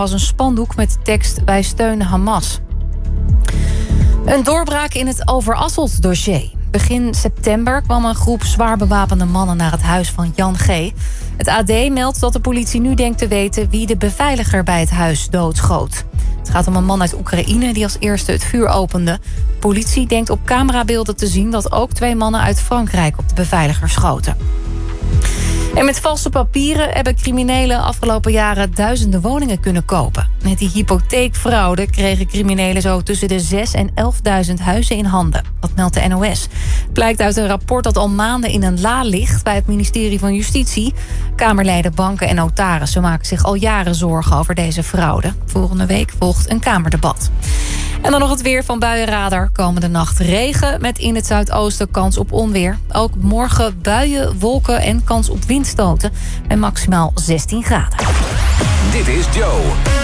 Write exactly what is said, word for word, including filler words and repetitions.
was een spandoek met de tekst "Wij steunen Hamas". Een doorbraak in het Overasselt-dossier. Begin september kwam een groep zwaar bewapende mannen naar het huis van Jan G. Het A D meldt dat de politie nu denkt te weten wie de beveiliger bij het huis doodschoot. Het gaat om een man uit Oekraïne die als eerste het vuur opende. De politie denkt op camerabeelden te zien dat ook twee mannen uit Frankrijk op de beveiliger schoten. En met valse papieren hebben criminelen afgelopen jaren duizenden woningen kunnen kopen. Met die hypotheekfraude kregen criminelen zo tussen de zes en elfduizend huizen in handen. Dat meldt de N O S. Het blijkt uit een rapport dat al maanden in een la ligt bij het ministerie van Justitie. Kamerleden, banken en notarissen maken zich al jaren zorgen over deze fraude. Volgende week volgt een kamerdebat. En dan nog het weer van Buienradar. Komende nacht regen met in het zuidoosten kans op onweer. Ook morgen buien, wolken en kans op windstoten. En maximaal zestien graden. Dit is Joe.